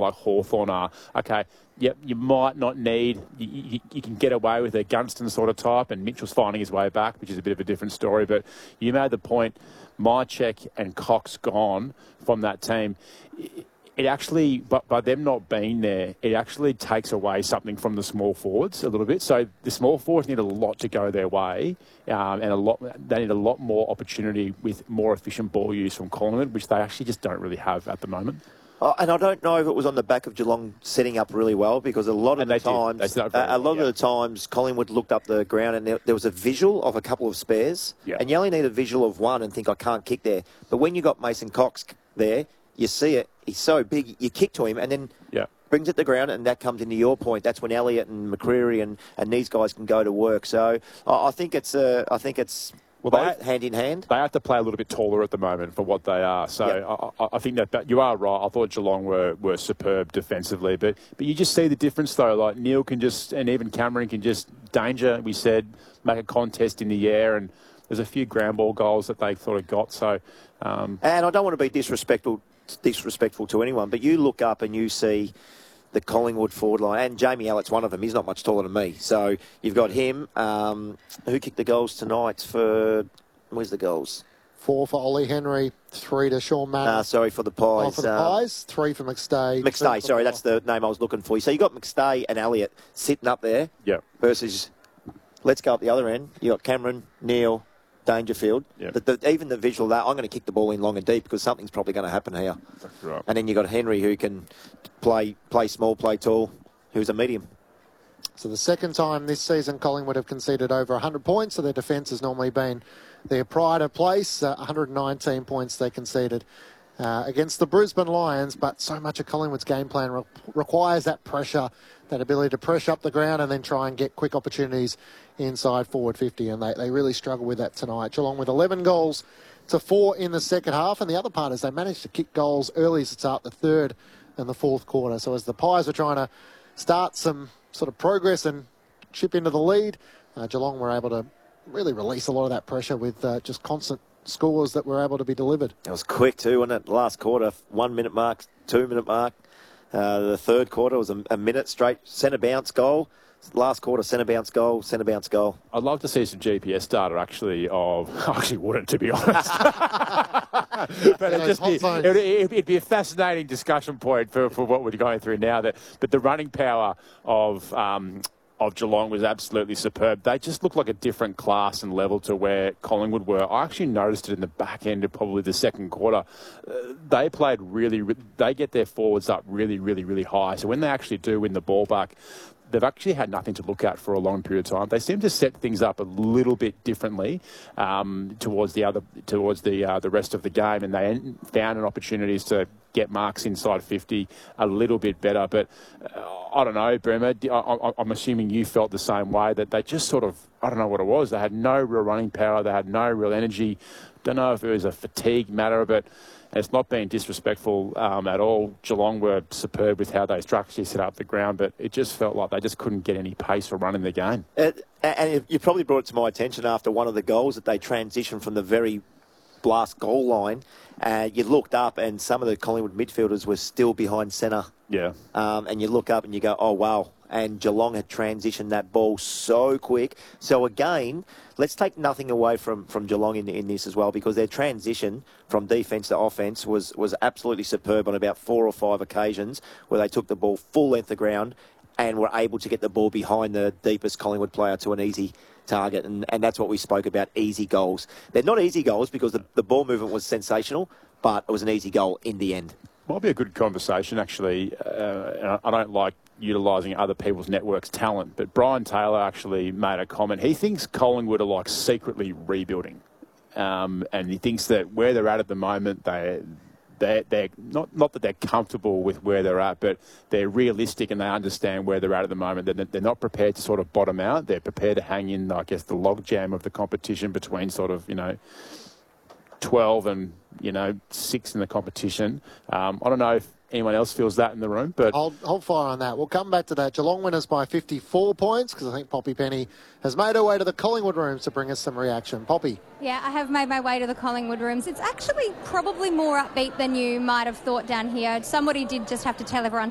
like Hawthorn are. Okay, yep, you might not need, you can get away with a Gunston sort of type, and Mitchell's finding his way back, which is a bit of a different story. But you made the point, Mychek and Cox gone from that team. It actually, but by them not being there, it actually takes away something from the small forwards a little bit. So the small forwards need a lot to go their way, and they need a lot more opportunity with more efficient ball use from Collingwood, which they actually just don't really have at the moment. And I don't know if it was on the back of Geelong setting up really well, because a lot of the times Collingwood looked up the ground and there was a visual of a couple of spares, and you only need a visual of one and think, I can't kick there. But when you got Mason Cox there, you see it, he's so big, you kick to him and then brings it to the ground, and that comes into your point. That's when Elliott and McCreary and these guys can go to work. So I think it's both hand in hand. They have to play a little bit taller at the moment for what they are. So I think that you are right. I thought Geelong were superb defensively, but you just see the difference though. Like Neil can just, and even Cameron can just danger. We said make a contest in the air, and there's a few ground ball goals that they sort of got. So, and I don't want to be disrespectful to anyone, but you look up and you see the Collingwood forward line, and Jamie Allett's one of them. He's not much taller than me. So you've got him. Who kicked the goals tonight for... Where's the goals? 4 for Ollie Henry, 3 to Sean Mann. Sorry, for the Pies. Oh, for the Pies, 3 for McStay. McStay, sorry, that's the name I was looking for. So you got McStay and Elliott sitting up there versus... Let's go up the other end. You got Cameron, Neil, Dangerfield. Even the visual that I'm going to kick the ball in long and deep because something's probably going to happen here. That's right. And then you got Henry, who can play small, play tall, who's a medium. So the second time this season Collingwood have conceded over 100 points, so their defence has normally been their pride of place. 119 points they conceded against the Brisbane Lions, but so much of Collingwood's game plan requires that pressure, that ability to pressure up the ground and then try and get quick opportunities inside forward 50, and they really struggle with that tonight. Geelong with 11 goals to 4 in the second half, and the other part is they managed to kick goals early to start the third and the fourth quarter. So as the Pies were trying to start some sort of progress and chip into the lead, Geelong were able to really release a lot of that pressure with just constant scores that were able to be delivered. It was quick too, wasn't it? Last quarter, 1 minute mark, 2 minute mark. The third quarter was a minute straight centre bounce goal. Last quarter, centre bounce goal, centre bounce goal. I'd love to see some GPS data actually I actually wouldn't, to be honest. But it'd be a fascinating discussion point for what we're going through now. But the running power of Geelong was absolutely superb. They just looked like a different class and level to where Collingwood were. I actually noticed it in the back end of probably the second quarter. They played they get their forwards up really, really, really high. So when they actually do win the ball back, they've actually had nothing to look at for a long period of time. They seem to set things up a little bit differently towards the rest of the game, and they found an opportunities to get marks inside 50 a little bit better. But I don't know, Bremer, I'm assuming you felt the same way, that they just sort of, I don't know what it was. They had no real running power. They had no real energy. Don't know if it was a fatigue matter, but it's not being disrespectful at all. Geelong were superb with how they structurally set up the ground, but it just felt like they just couldn't get any pace or run in the game. And you probably brought it to my attention after one of the goals that they transitioned from the very last goal line. You looked up and some of the Collingwood midfielders were still behind centre. Yeah. And you look up and you go, oh, wow. And Geelong had transitioned that ball so quick. So, again, let's take nothing away from Geelong in this as well, because their transition from defence to offence was absolutely superb on about 4 or 5 occasions where they took the ball full length of ground and were able to get the ball behind the deepest Collingwood player to an easy target. And that's what we spoke about, easy goals. They're not easy goals because the ball movement was sensational, but it was an easy goal in the end. Might be a good conversation, actually. And I don't like utilising other people's networks' talent, but Brian Taylor actually made a comment. He thinks Collingwood are like secretly rebuilding. And he thinks that where they're at the moment, they're not that they're comfortable with where they're at, but they're realistic and they understand where they're at the moment. They're not prepared to sort of bottom out. They're prepared to hang in, I guess, the logjam of the competition between sort of, 12 and, 6 in the competition. I don't know if anyone else feels that in the room, but hold fire on that. We'll come back to that. Geelong winners by 54 points because I think Poppy Penny has made her way to the Collingwood rooms to bring us some reaction. Poppy. Yeah, I have made my way to the Collingwood rooms. It's actually probably more upbeat than you might have thought down here. Somebody did just have to tell everyone